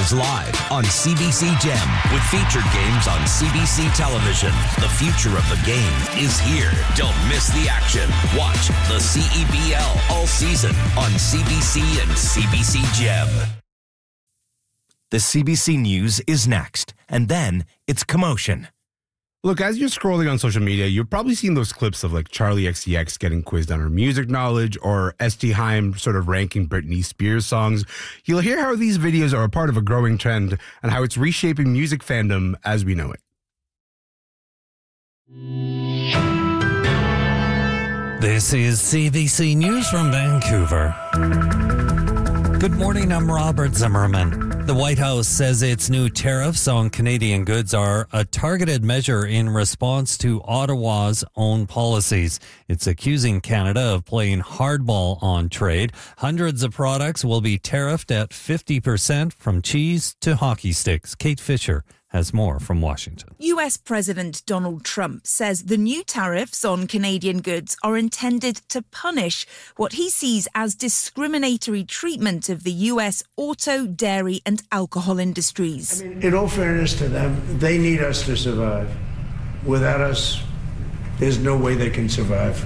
is live on CBC Gem with featured games on CBC television. The future of the game is here. Don't miss the action. Watch the CEBL all season on CBC and CBC Gem. The CBC News is next, and then it's commotion. Look, as you're scrolling on social media, you've probably seen those clips of like Charlie XCX getting quizzed on her music knowledge or ST Heim sort of ranking Britney Spears songs. You'll hear how these videos are a part of a growing trend and how it's reshaping music fandom as we know it. This is CBC News from Vancouver. Good morning, I'm Robert Zimmerman. The White House says its new tariffs on Canadian goods are a targeted measure in response to Ottawa's own policies. It's accusing Canada of playing hardball on trade. Hundreds of products will be tariffed at 50%, from cheese to hockey sticks. Kate Fisher has more from Washington. US President Donald Trump says the new tariffs on Canadian goods are intended to punish what he sees as discriminatory treatment of the US auto, dairy and alcohol industries. I mean, in all fairness to them, they need us to survive. Without us, there's no way they can survive.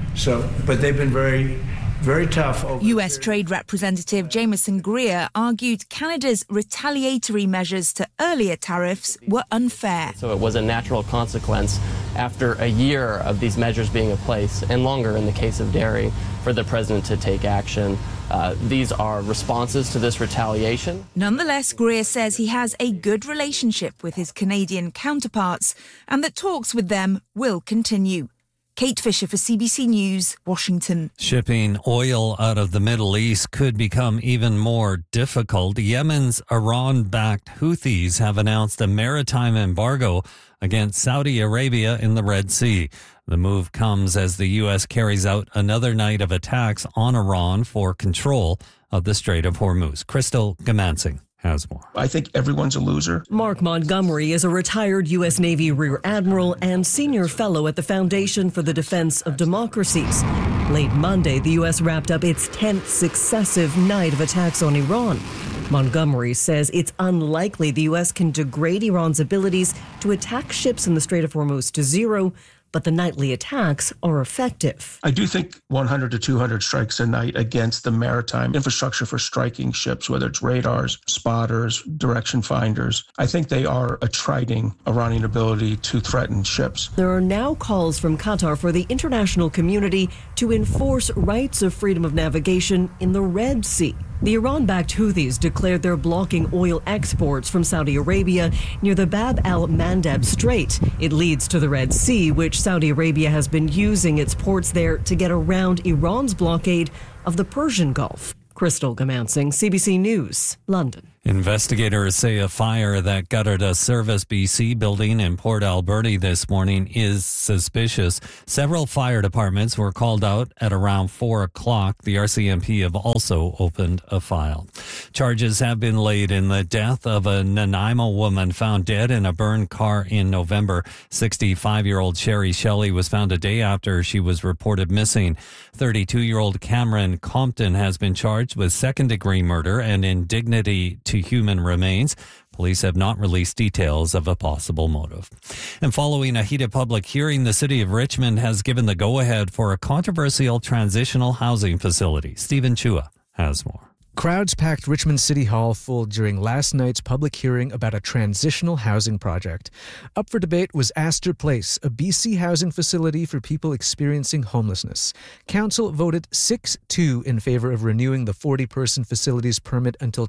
But they've been very tough. US Trade Representative Jameson Greer argued Canada's retaliatory measures to earlier tariffs were unfair. So it was a natural consequence after a year of these measures being in place, and longer in the case of dairy, for the president to take action. These are responses to this retaliation. Nonetheless, Greer says he has a good relationship with his Canadian counterparts and that talks with them will continue. Kate Fisher for CBC News, Washington. Shipping oil out of the Middle East could become even more difficult. Yemen's Iran-backed Houthis have announced a maritime embargo against Saudi Arabia in the Red Sea. The move comes as the U.S. carries out another night of attacks on Iran for control of the Strait of Hormuz. Crystal Gamansing has more. I think everyone's a loser. Mark Montgomery is a retired U.S. Navy Rear Admiral and senior fellow at the Foundation for the Defense of Democracies. Late Monday, the U.S. wrapped up its 10th successive night of attacks on Iran. Montgomery says it's unlikely the U.S. can degrade Iran's abilities to attack ships in the Strait of Hormuz to zero, but the nightly attacks are effective. I do think 100 to 200 strikes a night against the maritime infrastructure for striking ships, whether it's radars, spotters, direction finders. I think they are attriting Iranian ability to threaten ships. There are now calls from Qatar for the international community to enforce rights of freedom of navigation in the Red Sea. The Iran-backed Houthis declared they're blocking oil exports from Saudi Arabia near the Bab al-Mandab Strait. It leads to the Red Sea, which Saudi Arabia has been using its ports there to get around Iran's blockade of the Persian Gulf. Crystal Gamansing, CBC News, London. Investigators say a fire that gutted a Service BC building in Port Alberta this morning is suspicious. Several fire departments were called out at around 4 o'clock. The RCMP have also opened a file. Charges have been laid in the death of a Nanaimo woman found dead in a burned car in November. 65-year-old Sherry Shelley was found a day after she was reported missing. 32-year-old Cameron Compton has been charged with second-degree murder and indignity to human remains. Police have not released details of a possible motive. And following a heated public hearing, the city of Richmond has given the go-ahead for a controversial transitional housing facility. Stephen Chua has more. Crowds packed Richmond City Hall full during last night's public hearing about a transitional housing project. Up for debate was Astor Place, a BC housing facility for people experiencing homelessness. Council voted 6-2 in favor of renewing the 40-person facility's permit until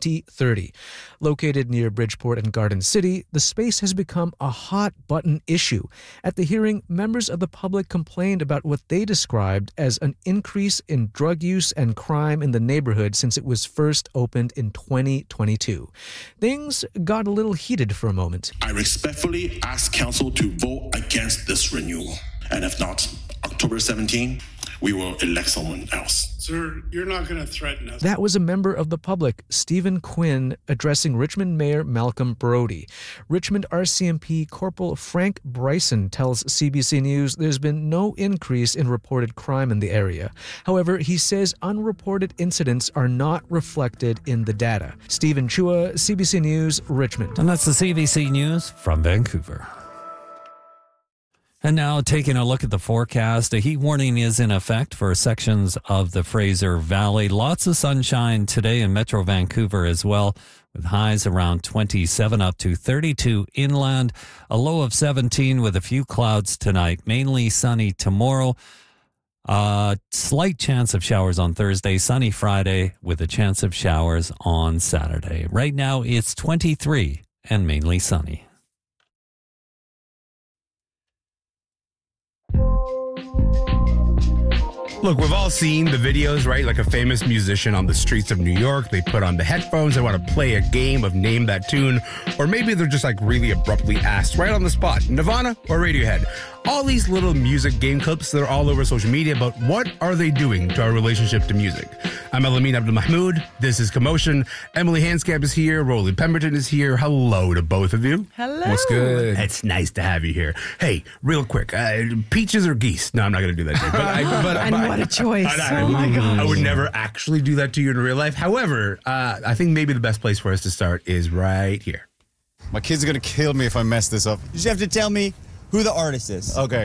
2030. Located near Bridgeport and Garden City, the space has become a hot-button issue. At the hearing, members of the public complained about what they described as an increase in drug use and crime in the neighborhood since it was first opened in 2022. Things got a little heated for a moment. I respectfully ask Council to vote against this renewal. And if not, October 17, we will elect someone else. Sir, you're not going to threaten us. That was a member of the public, Stephen Quinn, addressing Richmond Mayor Malcolm Brody. Richmond RCMP Corporal Frank Bryson tells CBC News there's been no increase in reported crime in the area. However, he says unreported incidents are not reflected in the data. Stephen Chua, CBC News, Richmond. And that's the CBC News from Vancouver. And now taking a look at the forecast, a heat warning is in effect for sections of the Fraser Valley. Lots of sunshine today in Metro Vancouver as well, with highs around 27 up to 32 inland, a low of 17 with a few clouds tonight, mainly sunny tomorrow. Slight chance of showers on Thursday, sunny Friday with a chance of showers on Saturday. Right now it's 23 and mainly sunny. Look, we've all seen the videos, right? Like a famous musician on the streets of New York. They put on the headphones. They want to play a game of Name That Tune. Or maybe they're just like really abruptly asked right on the spot, Nirvana or Radiohead? All these little music game clips that are all over social media, but what are they doing to our relationship to music? I'm Elamin Abdul-Mahmoud. This is Commotion. Emily Hanscamp is here. Roland Pemberton is here. Hello to both of you. Hello. What's good? It's nice to have you here. Hey, real quick, peaches or geese? No, I'm not going to do that to you. What a choice. Oh my gosh. I would never actually do that to you in real life. However, I think maybe the best place for us to start is right here. My kids are going to kill me if I mess this up. You just have to tell me who the artist is. Okay.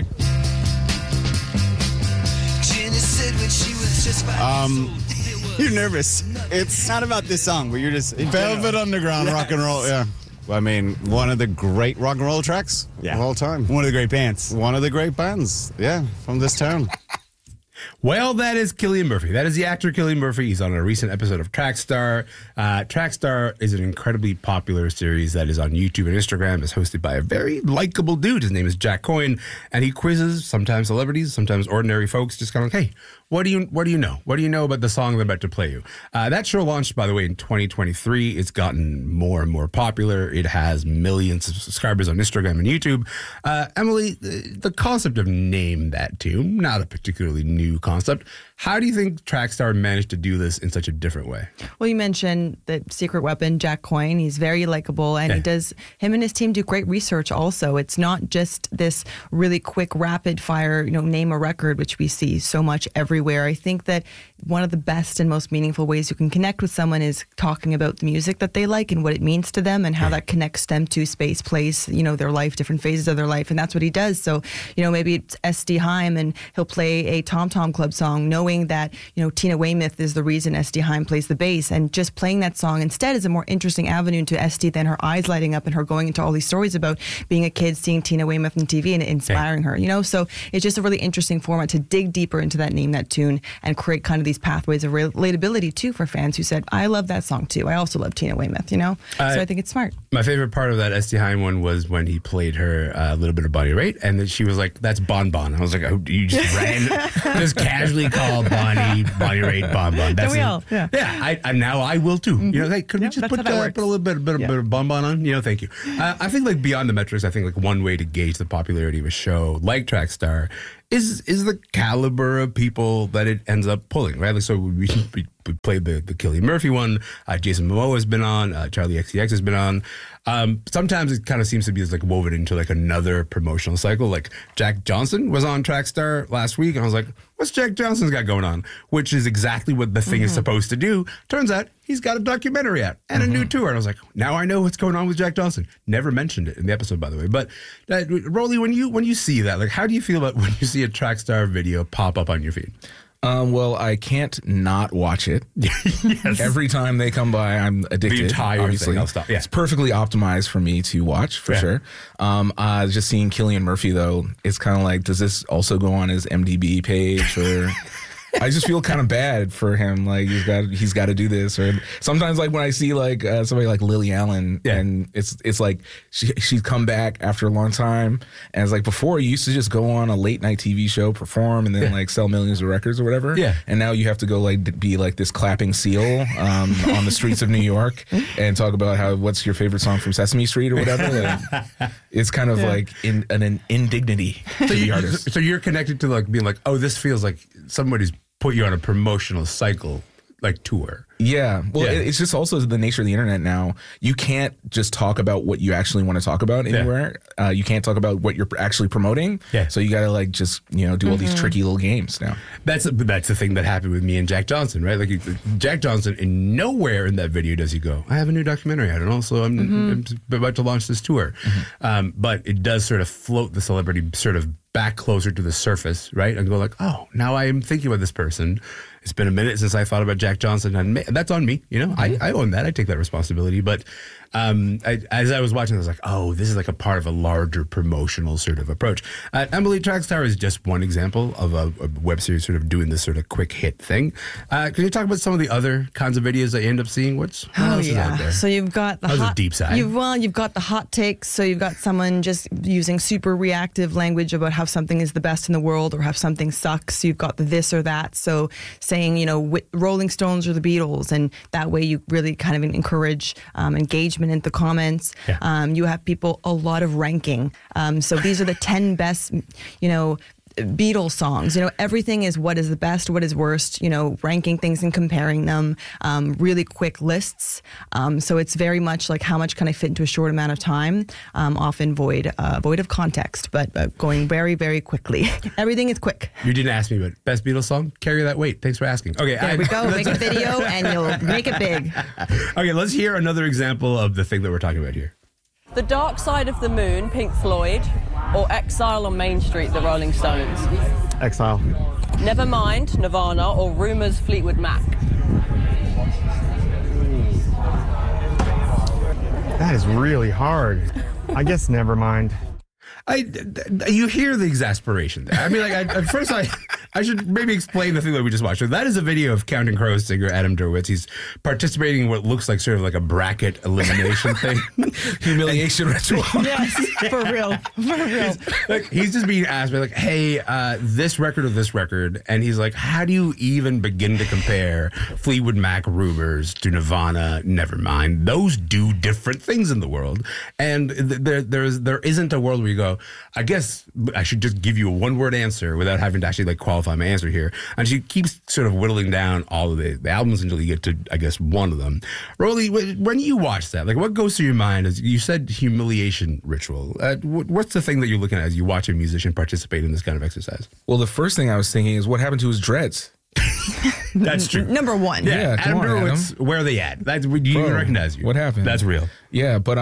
You're nervous. It's not about this song, but you're just... Velvet Underground rock and roll, yeah. I mean, one of the great rock and roll tracks of all time. One of the great bands. One of the great bands, yeah, from this town. Well, that is Cillian Murphy. That is the actor Cillian Murphy. He's on a recent episode of Trackstar. Trackstar is an incredibly popular series that is on YouTube and Instagram. It's hosted by a very likable dude. His name is Jack Coyne, and he quizzes sometimes celebrities, sometimes ordinary folks, just kind of like, hey, what do you know? What do you know about the song I'm about to play you? That show launched, by the way, in 2023. It's gotten more and more popular. It has millions of subscribers on Instagram and YouTube. Emily, the concept of Name That Tune, not a particularly new concept. How do you think Trackstar managed to do this in such a different way? Well, you mentioned the secret weapon, Jack Coyne. He's very likable, and him and his team do great research also. It's not just this really quick, rapid fire, name a record, which we see so much everywhere. I think that one of the best and most meaningful ways you can connect with someone is talking about the music that they like and what it means to them and how that connects them to space, place, their life, different phases of their life. And that's what he does. So, maybe it's SD Haim and he'll play a Tom Tom Club song, knowing that, Tina Weymouth is the reason SD Haim plays the bass, and just playing that song instead is a more interesting avenue to SD than her eyes lighting up and her going into all these stories about being a kid, seeing Tina Weymouth on TV and inspiring her, So it's just a really interesting format to dig deeper into that Name That Tune and create kind of these pathways of relatability too for fans who said, I love that song too. I also love Tina Weymouth, So I think it's smart. My favorite part of that SD Haim one was when he played her a little bit of Bonnie Raitt, and then she was like, that's Bon Bon. I was like, oh, you just just casually call Bonnie Raitt Bon Bon. That's now I will too. Mm-hmm. Hey, could we just put a little bit of Bon Bon on? Thank you. I think like beyond the metrics, I think like one way to gauge the popularity of a show like Trackstar is the caliber of people that it ends up pulling, right? Like, so we played the Cillian Murphy one. Jason Momoa has been on. Charlie XCX has been on. Sometimes it kind of seems to be like woven into like another promotional cycle. Like Jack Johnson was on Trackstar last week, and I was like, what's Jack Johnson's got going on? Which is exactly what the thing is supposed to do. Turns out he's got a documentary out and a new tour. And I was like, now I know what's going on with Jack Johnson. Never mentioned it in the episode, by the way. But Rolly, when you see that, like, how do you feel about when you see a Trackstar video pop up on your feed? Well, I can't not watch it. Yes. Every time they come by, I'm addicted. The entire obviously. thing, I'll stop. Yeah. It's perfectly optimized for me to watch, for sure. Just seeing Cillian Murphy, though, it's kind of like, does this also go on his MDB page? Or I just feel kind of bad for him. Like he's got to do this. Or sometimes like when I see like somebody like Lily Allen, and it's like she's come back after a long time, and it's like before you used to just go on a late night TV show, perform, and then like sell millions of records or whatever. Yeah. And now you have to go like be like this clapping seal on the streets of New York and talk about what's your favorite song from Sesame Street or whatever. Like, it's kind of like an indignity to the artist. So you're connected to like being like, oh, this feels like somebody's put you on a promotional cycle, like tour. Yeah. Well, it's just also the nature of the internet now. You can't just talk about what you actually want to talk about anywhere. You can't talk about what you're actually promoting. Yeah. So you got to like just, do all these tricky little games now. That's the thing that happened with me and Jack Johnson, right? Like Jack Johnson, in nowhere in that video does he go, I have a new documentary out and also I'm about to launch this tour. But it does sort of float the celebrity sort of back closer to the surface, right? And go like, oh, now I am thinking about this person. It's been a minute since I thought about Jack Johnson, and that's on me. I own that. I take that responsibility. But as I was watching, I was like, oh, this is like a part of a larger promotional sort of approach. Emily Traxtower is just one example of a web series sort of doing this sort of quick hit thing. Can you talk about some of the other kinds of videos that you end up seeing? What else is out there? So you've got the hot, deep side. You've got the hot takes. So you've got someone just using super reactive language about how something is the best in the world or how something sucks. You've got the this or that. So saying, Rolling Stones or the Beatles, and that way you really kind of encourage engagement in the comments. Yeah. You have people, a lot of ranking. So these are the 10 best, Beatles songs. Everything is what is the best, what is worst, ranking things and comparing them, really quick lists. So it's very much like how much can I fit into a short amount of time, often void of context, but going very, very quickly. Everything is quick. You didn't ask me, but best Beatles song? Carry That Weight. Thanks for asking. Okay, there we go. Make a video and you'll make it big. Okay, let's hear another example of the thing that we're talking about here. The Dark Side of the Moon, Pink Floyd, or Exile on Main Street, the Rolling Stones? Exile. Nevermind, Nirvana, or Rumours, Fleetwood Mac? That is really hard. I guess Nevermind. You hear the exasperation there. I mean, at first I should maybe explain the thing that we just watched. So that is a video of Counting Crows singer Adam Duritz. He's participating in what looks like sort of like a bracket elimination thing. Humiliation ritual. Yes, for real. He's just being asked, like, hey, this record or this record. And he's like, how do you even begin to compare Fleetwood Mac Rumors to Nirvana Nevermind? Those do different things in the world. And there isn't a world where you go, I guess I should just give you a one-word answer without having to actually qualify my answer here. And she keeps sort of whittling down all of the albums until you get to, I guess, one of them. Rolly, when you watch that, what goes through your mind? As you said, humiliation ritual. What's the thing that you're looking at as you watch a musician participate in this kind of exercise? Well, the first thing I was thinking is what happened to his dreads? That's true. Number one. Yeah, Adam Duritz, where are they at? Do you even recognize you? What happened? That's real. Yeah, but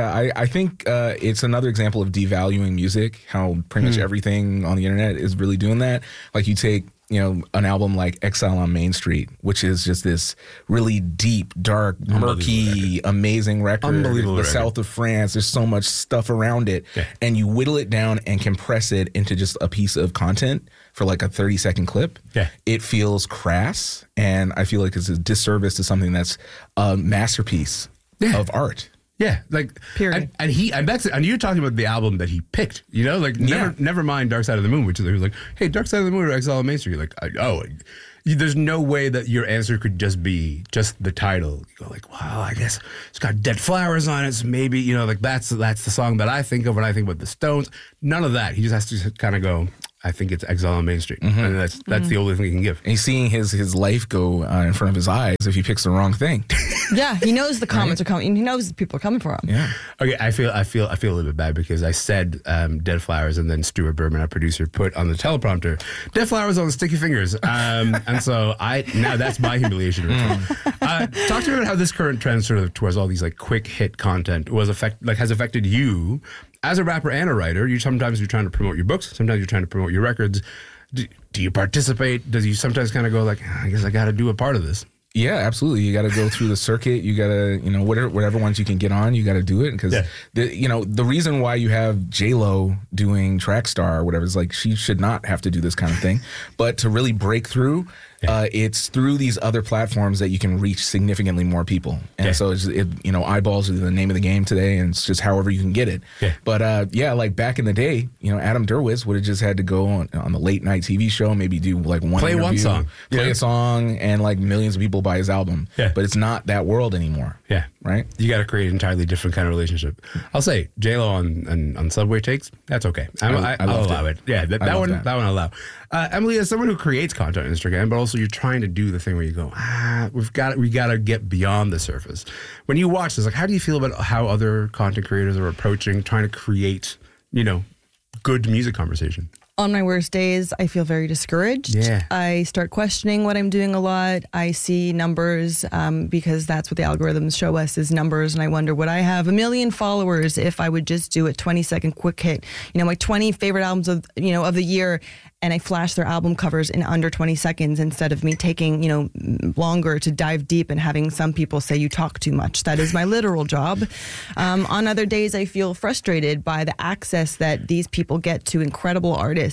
I think it's another example of devaluing music, how pretty much everything on the internet is really doing that. Like you take, an album like Exile on Main Street, which is just this really deep, dark, murky, amazing record. Unbelievable the record. South of France, there's so much stuff around it. Yeah. And you whittle it down and compress it into just a piece of content for like a 30-second clip. Yeah. It feels crass, and I feel like it's a disservice to something that's a masterpiece of art. Yeah, period. And you're talking about the album that he picked, never mind Dark Side of the Moon, which is like, hey, Dark Side of the Moon or Exile on Main Street. You're like, there's no way that your answer could just be just the title. You go like, wow, I guess it's got Dead Flowers on it, so maybe, that's the song that I think of when I think about the Stones. None of that. He just has to kind of go, I think it's Exile on Main Street. And that's the only thing he can give. And he's seeing his life go in front of his eyes if he picks the wrong thing. Yeah, he knows the comments are coming. He knows people are coming for him. Yeah. Okay, I feel a little bit bad because I said Dead Flowers, and then Stuart Berman, our producer, put on the teleprompter Dead Flowers on Sticky Fingers. And so now that's my humiliation ritual. Talk to me about how this current trend sort of towards all these quick hit content has affected you as a rapper and a writer. Sometimes you're trying to promote your books, sometimes you're trying to promote your records. Do you participate? Does you sometimes kind of go like, I guess I got to do a part of this? Yeah, absolutely. You got to go through the circuit. You got to, whatever ones you can get on, you got to do it. Because, the reason why you have J-Lo doing Trackstar or whatever is like, she should not have to do this kind of thing. But to really break through, it's through these other platforms that you can reach significantly more people. And so, eyeballs are the name of the game today, and it's just however you can get it. Yeah. But, like back in the day, Adam Derwitz would have just had to go on the late night TV show, maybe do like play one song, play a song, and like millions of people buy his album. Yeah. But it's not that world anymore. Yeah. Right? You got to create an entirely different kind of relationship. I'll say J-Lo on Subway Takes, that's okay. I'll allow it. Yeah, that one I'll allow. Emily, as someone who creates content on Instagram, but also you're trying to do the thing where you go, we got to get beyond the surface. When you watch this, like, how do you feel about how other content creators are approaching trying to create, good music conversation? On my worst days, I feel very discouraged. Yeah. I start questioning what I'm doing a lot. I see numbers because that's what the algorithms show us is numbers. And I wonder, would I have 1 million followers if I would just do a 20-second quick hit? My 20 favorite albums of the year, and I flash their album covers in under 20 seconds instead of me taking, longer to dive deep and having some people say you talk too much. That is my literal job. On other days, I feel frustrated by the access that these people get to incredible artists.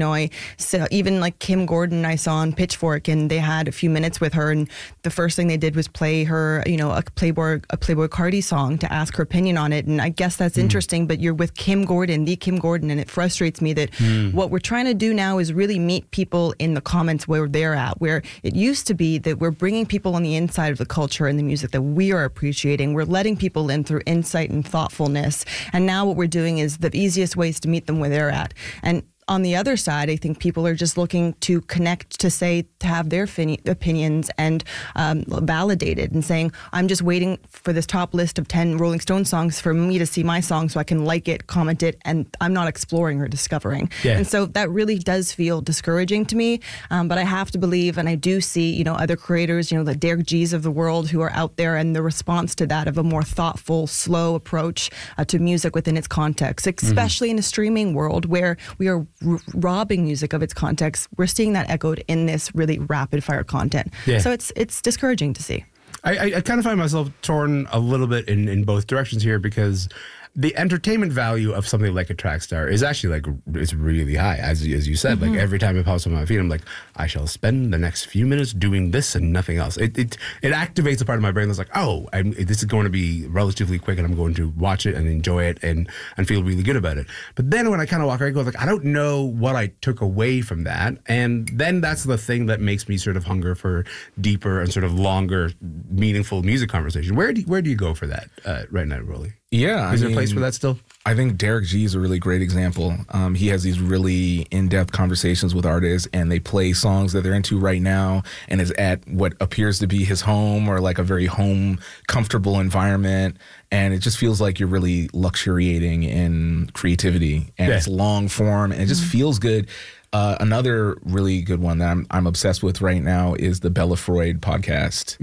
Even like Kim Gordon, I saw on Pitchfork, and they had a few minutes with her, and the first thing they did was play her, a Playboy Cardi song to ask her opinion on it. And I guess that's interesting, but you're with Kim Gordon, and it frustrates me that what we're trying to do now is really meet people in the comments where they're at, where it used to be that we're bringing people on the inside of the culture and the music that we are appreciating. We're letting people in through insight and thoughtfulness. And now what we're doing is the easiest ways to meet them where they're at. And on the other side, I think people are just looking to connect, to have their opinions and validated, and saying, I'm just waiting for this top list of 10 Rolling Stone songs for me to see my song so I can like it, comment it, and I'm not exploring or discovering. Yeah. And so that really does feel discouraging to me. But I have to believe, and I do see, other creators, the Derek G's of the world who are out there, and the response to that of a more thoughtful, slow approach to music within its context, especially in a streaming world where we are robbing music of its context. We're seeing that echoed in this really rapid fire content. Yeah. So it's discouraging to see. I kind of find myself torn a little bit in both directions here, because the entertainment value of something like a Trackstar is actually it's really high, as you said. Like every time it pops on my feed, I'm like, I shall spend the next few minutes doing this and nothing else. It activates a part of my brain that's like, this is going to be relatively quick, and I'm going to watch it and enjoy it and feel really good about it. But then when I kind of walk away, I go I don't know what I took away from that, and then that's the thing that makes me sort of hunger for deeper and sort of longer, meaningful music conversation. Where do you go for that right now, Rolly? Yeah. Is there a place for that still? I think Derek G is a really great example. He has these really in-depth conversations with artists, and they play songs that they're into right now, and is at what appears to be his home, or like a very comfortable environment. And it just feels like you're really luxuriating in creativity, and it's long form, and it just feels good. Another really good one that I'm obsessed with right now is the Bella Freud podcast.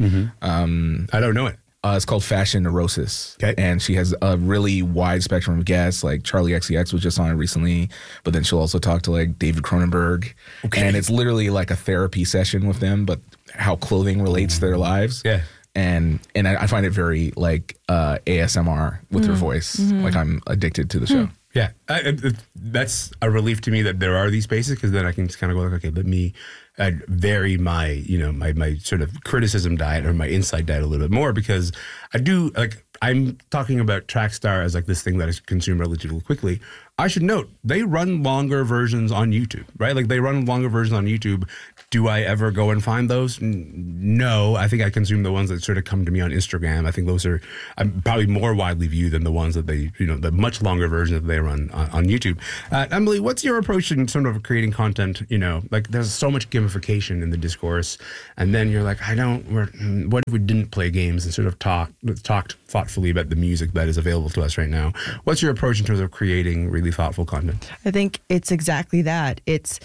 I don't know it. It's called Fashion Neurosis. Okay. And she has a really wide spectrum of guests. Like Charlie XCX was just on it recently, but then she'll also talk to like David Cronenberg. Okay. And it's literally like a therapy session with them, but how clothing relates to their lives. Yeah. And I find it very like ASMR with her voice. Like I'm addicted to the show. Yeah, that's a relief to me that there are these spaces, because then I can just kind of go okay, let me vary my my sort of criticism diet or my insight diet a little bit more, because I do I'm talking about Trackstar as this thing that is consumed relatively quickly. I should note they run longer versions on YouTube, right? They run longer versions on YouTube. Do I ever go and find those? No, I think I consume the ones that sort of come to me on Instagram. I think those are probably more widely viewed than the ones that they, the much longer version that they run on YouTube. Emily, what's your approach in sort of creating content? There's so much gamification in the discourse, and then you're like, what if we didn't play games and sort of talked thoughtfully about the music that is available to us right now? What's your approach in terms of creating really thoughtful content? I think it's exactly that. It's,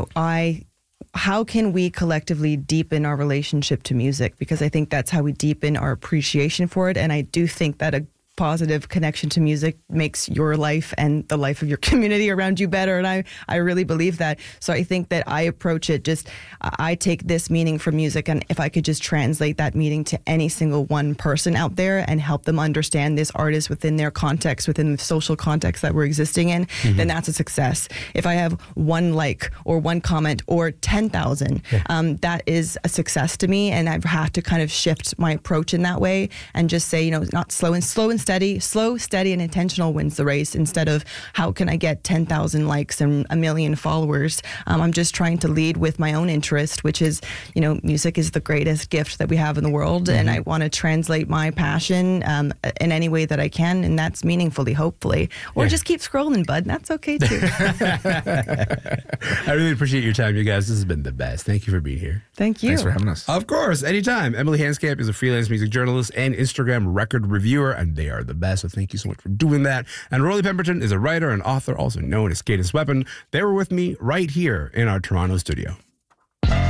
how can we collectively deepen our relationship to music? Because I think that's how we deepen our appreciation for it. And I do think that a positive connection to music makes your life and the life of your community around you better. And I really believe that. So I think that I approach it I take this meaning from music, and if I could just translate that meaning to any single one person out there and help them understand this artist within their context, within the social context that we're existing in, then that's a success. If I have one like or one comment or 10,000, that is a success to me. And I've had to kind of shift my approach in that way and just say, not slow and steady. Slow, steady, and intentional wins the race, instead of how can I get 10,000 likes and 1 million followers. I'm just trying to lead with my own interest, which is, music is the greatest gift that we have in the world. And I want to translate my passion in any way that I can. And that's meaningfully, hopefully. Or just keep scrolling, bud. That's okay too. I really appreciate your time, you guys. This has been the best. Thank you for being here. Thank you. Thanks for having us. Of course, anytime. Emily Hanscamp is a freelance music journalist and Instagram record reviewer, and they are the best. So thank you so much for doing that. And Rolly Pemberton is a writer and author, also known as Cadence Weapon. They were with me right here in our Toronto studio.